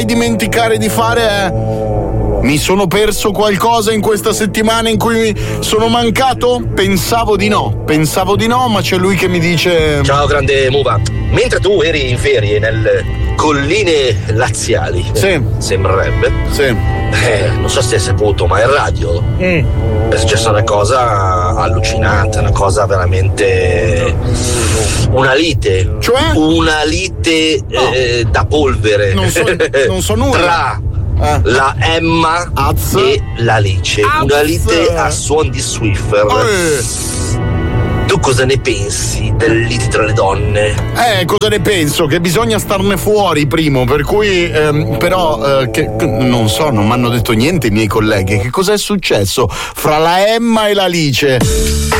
dimenticare di fare è: mi sono perso qualcosa in questa settimana in cui sono mancato? Pensavo di no, ma c'è lui che mi dice: ciao grande Muva, mentre tu eri in ferie nelle colline laziali, sì, sembrerebbe, sì, non so se hai saputo, ma in radio è successa una cosa allucinante, una cosa veramente, una lite, cioè una lite da polvere, non so nulla tra la Emma e l'Alice, una lite a suon di Swiffer. Tu cosa ne pensi del lite tra le donne? Cosa ne penso? Che bisogna starne fuori primo, per cui però che non so, non mi hanno detto niente i miei colleghi. Che cosa è successo fra la Emma e l'Alice?